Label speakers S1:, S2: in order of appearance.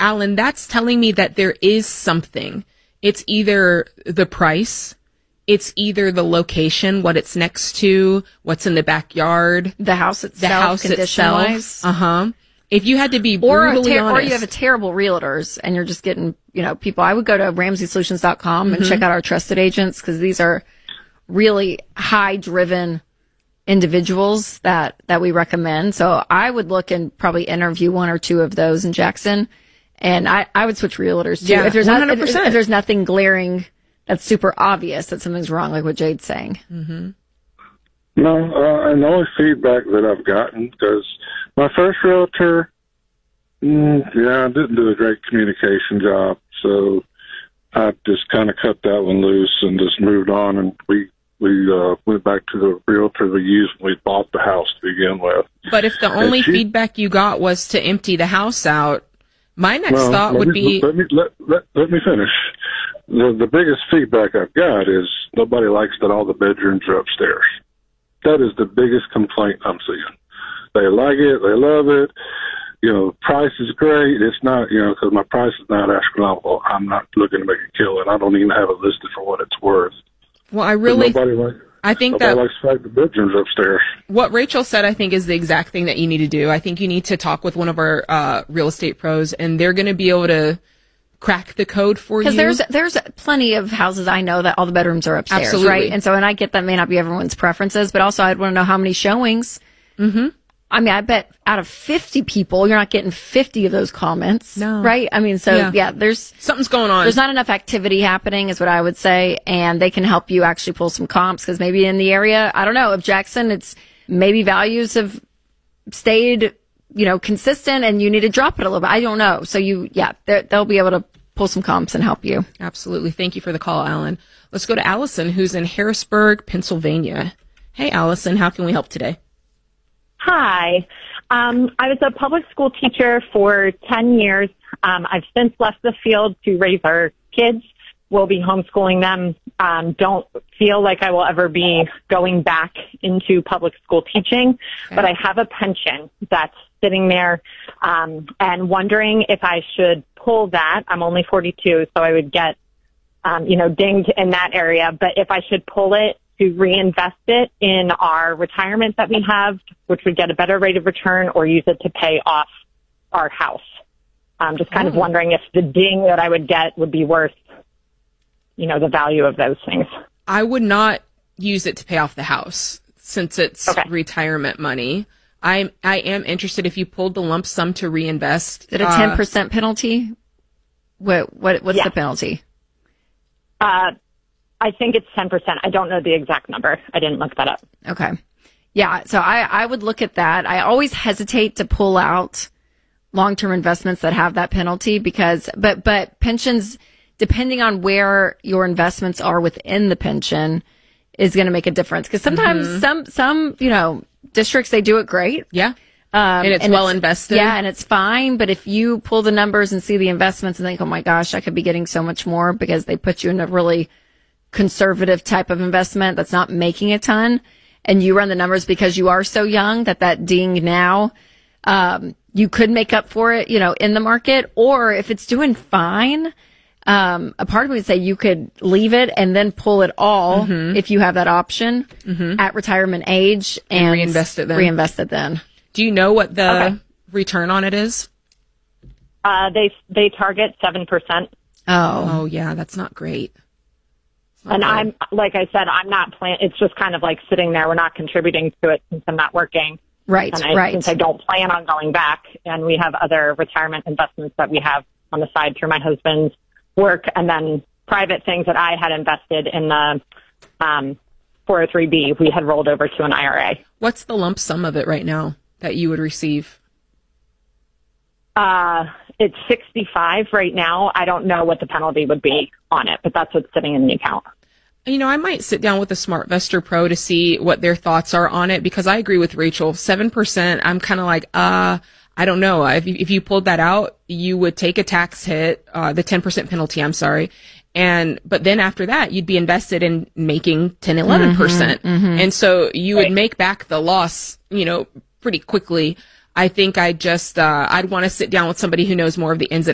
S1: Alan, that's telling me that there is something. It's either the price, it's either the location, what it's next to, what's in the backyard,
S2: the house itself,
S1: the house itself. If you had to be brutally honest,
S2: or you have a terrible realtors and you're just getting, people. I would go to RamseySolutions.com and check out our trusted agents, because these are really high driven individuals that we recommend. So I would look and probably interview one or two of those in Jackson, and I would switch realtors too.
S1: Yeah,
S2: if there's
S1: 100%.
S2: if there's nothing glaring that's super obvious that something's wrong, like what Jade's saying.
S1: Mm-hmm.
S3: No, and the only feedback that I've gotten, because my first realtor, didn't do a great communication job, so I just kind of cut that one loose and just moved on, and we went back to the realtor we used when we bought the house to begin with.
S1: But if the only feedback you got was to empty the house out, my next thought would be...
S3: Let me finish. The biggest feedback I've got is nobody likes that all the bedrooms are upstairs. That is the biggest complaint I'm seeing. They like it. They love it. Price is great. It's not, because my price is not astronomical. I'm not looking to make a killing. I don't even have it listed for what it's worth.
S1: Well, I think
S3: nobody likes to have the bedrooms upstairs.
S1: What Rachel said, I think, is the exact thing that you need to do. I think you need to talk with one of our real estate pros, and they're going to be able to crack the code for you.
S2: Because there's plenty of houses I know that all the bedrooms are upstairs,
S1: Absolutely.
S2: right? And I get that may not be everyone's preferences, but also I'd want to know how many showings.
S1: Mm-hmm.
S2: I mean, I bet out of 50 people, you're not getting 50 of those comments, right? I mean, there's
S1: something's going on.
S2: There's not enough activity happening, is what I would say, and they can help you actually pull some comps, because maybe in the area, I don't know, if Jackson, it's maybe values have stayed, consistent, and you need to drop it a little bit. I don't know. So they'll be able to pull some comps and help you.
S1: Absolutely. Thank you for the call, Alan. Let's go to Allison, who's in Harrisburg, Pennsylvania. Hey, Allison, how can we help today?
S4: Hi. I was a public school teacher for 10 years. I've since left the field to raise our kids. We'll be homeschooling them. Don't feel like I will ever be going back into public school teaching, but I have a pension that's sitting there, and wondering if I should pull that. I'm only 42, so I would get, dinged in that area, but if I should pull it to reinvest it in our retirement that we have, which would get a better rate of return, or use it to pay off our house. I'm just kind of wondering if the ding that I would get would be worth, the value of those things.
S1: I would not use it to pay off the house, since it's retirement money. I am interested if you pulled the lump sum to reinvest.
S2: Is it a 10% penalty? What's the penalty?
S4: I think it's 10%. I don't know the exact number. I didn't look that up.
S2: Okay. Yeah. So I would look at that. I always hesitate to pull out long-term investments that have that penalty, but pensions, depending on where your investments are within the pension, is going to make a difference. Because sometimes some districts, they do it great.
S1: Yeah. And it's well invested.
S2: Yeah, and it's fine. But if you pull the numbers and see the investments and think, oh my gosh, I could be getting so much more, because they put you in a really conservative type of investment that's not making a ton, and you run the numbers because you are so young that ding now, you could make up for it, in the market. Or if it's doing fine, a part of me would say you could leave it and then pull it all if you have that option at retirement age and
S1: reinvest it then. Do you know what the return on it is?
S4: They target 7%.
S1: Oh yeah, that's not great.
S4: And I'm, like I said, I'm not it's just kind of like sitting there. We're not contributing to it since I'm not working.
S2: Right,
S4: Since I don't plan on going back, and we have other retirement investments that we have on the side through my husband's work, and then private things that I had invested in the 403B. We had rolled over to an IRA.
S1: What's the lump sum of it right now that you would receive?
S4: It's 65 right now. I don't know what the penalty would be on it, but that's what's sitting in the account.
S1: I might sit down with a SmartVestor Pro to see what their thoughts are on it, because I agree with Rachel. 7%, I'm kind of like, I don't know. If you pulled that out, you would take a tax hit, the 10% penalty, I'm sorry. But then after that, you'd be invested in making 10, 11%. And so you would make back the loss, pretty quickly. I think I'd want to sit down with somebody who knows more of the ins and